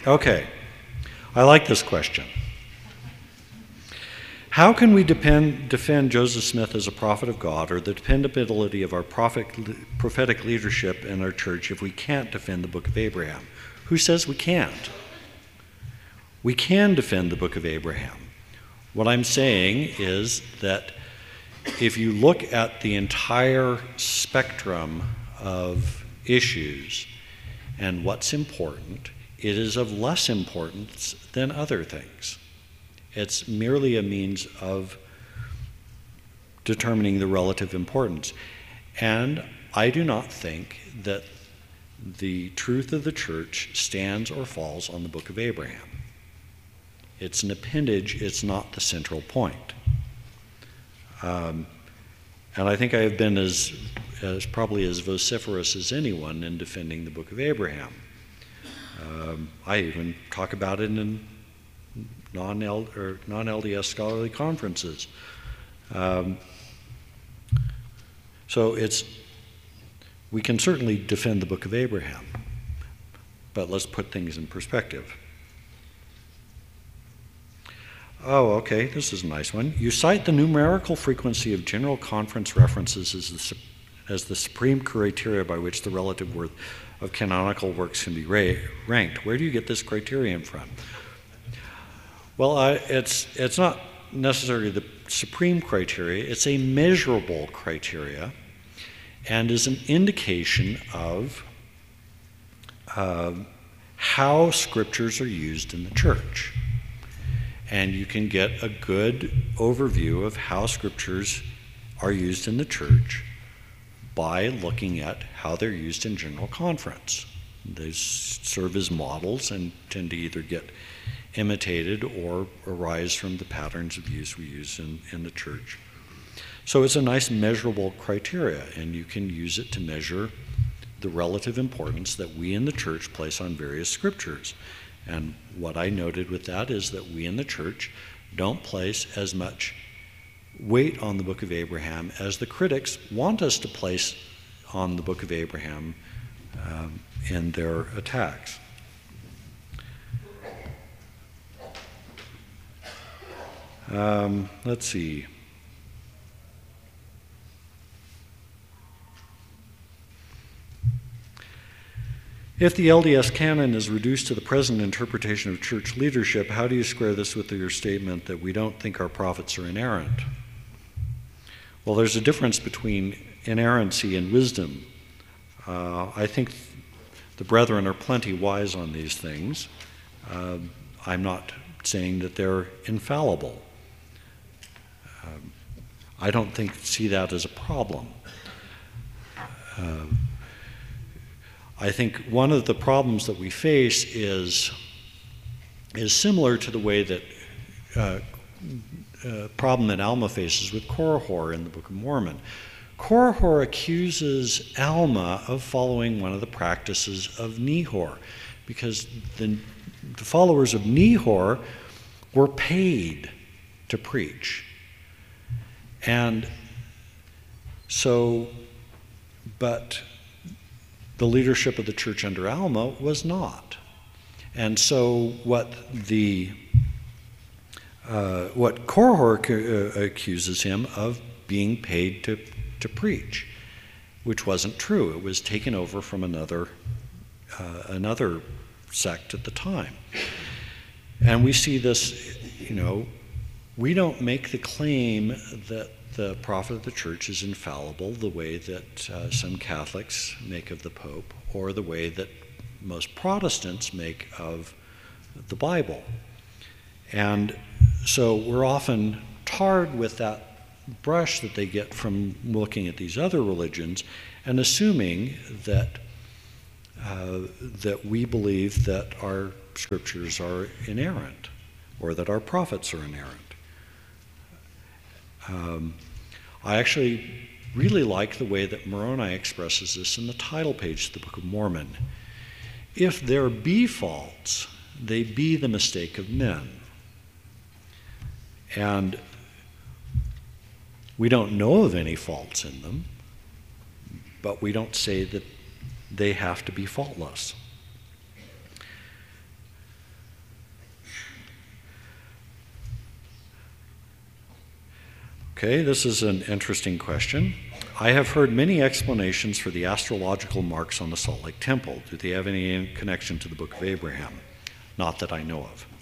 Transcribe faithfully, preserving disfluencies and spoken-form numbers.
Okay, I like this question. How can we depend, defend Joseph Smith as a prophet of God, or the dependability of our prophet, prophetic leadership in our church, if we can't defend the Book of Abraham? Who says we can't? We can defend the Book of Abraham. What I'm saying is that if you look at the entire spectrum of issues and what's important, it is of less importance than other things. It's merely a means of determining the relative importance. And I do not think that the truth of the church stands or falls on the Book of Abraham. It's an appendage, it's not the central point. Um, and I think I have been as, as probably as vociferous as anyone in defending the Book of Abraham. Um, I even talk about it in non-L or non-L D S scholarly conferences. Um, so it's, we can certainly defend the Book of Abraham, but let's put things in perspective. Oh, okay, this is a nice one. You cite the numerical frequency of general conference references as the, as the supreme criteria by which the relative worth of canonical works can be ra ranked. Where do you get this criterion from? Well, I, it's, it's not necessarily the supreme criteria, it's a measurable criteria and is an indication of uh, how scriptures are used in the church. And you can get a good overview of how scriptures are used in the church by looking at how they're used in general conference. They serve as models and tend to either get imitated or arise from the patterns of use we use in, in the church. So it's a nice measurable criteria, and you can use it to measure the relative importance that we in the church place on various scriptures. And what I noted with that is that we in the church don't place as much weight on the Book of Abraham as the critics want us to place on the Book of Abraham um, in their attacks. Um, let's see. If the L D S canon is reduced to the present interpretation of church leadership, how do you square this with your statement that we don't think our prophets are inerrant? Well, there's a difference between inerrancy and wisdom. Uh, I think the brethren are plenty wise on these things. Uh, I'm not saying that they're infallible. Um, I don't think see that as a problem. Uh, I think one of the problems that we face is, is similar to the way that uh, uh, problem that Alma faces with Korihor in the Book of Mormon. Korihor accuses Alma of following one of the practices of Nehor, because the, the followers of Nehor were paid to preach. And so, but the leadership of the church under Alma was not. And so what the uh, what Korihor uh, accuses him of being paid to, to preach, which wasn't true. It was taken over from another uh, another sect at the time. And we see this, you know, we don't make the claim that the prophet of the church is infallible the way that uh, some Catholics make of the Pope, or the way that most Protestants make of the Bible. And so we're often tarred with that brush that they get from looking at these other religions and assuming that uh, that we believe that our scriptures are inerrant, or that our prophets are inerrant. Um, I actually really like the way that Moroni expresses this in the title page of the Book of Mormon. If there be faults, they be the mistake of men. And we don't know of any faults in them, but we don't say that they have to be faultless. Okay, this is an interesting question. I have heard many explanations for the astrological marks on the Salt Lake Temple. Do they have any connection to the Book of Abraham? Not that I know of.